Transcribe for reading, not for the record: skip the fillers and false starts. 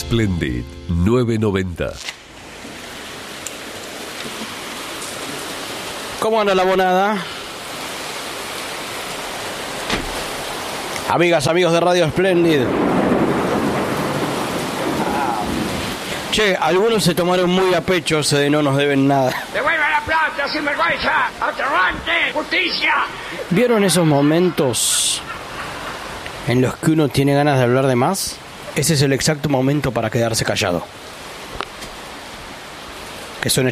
Splendid 990. ¿Cómo anda la bonada? Amigas, amigos de Radio Splendid. Che, algunos se tomaron muy a pecho ese de no nos deben nada. ¡Devuelve la plata, sinvergüenza! ¡Aterrante! ¡Justicia! ¿Vieron esos momentos en los que uno tiene ganas de hablar de más? Ese es el exacto momento para quedarse callado. Que suene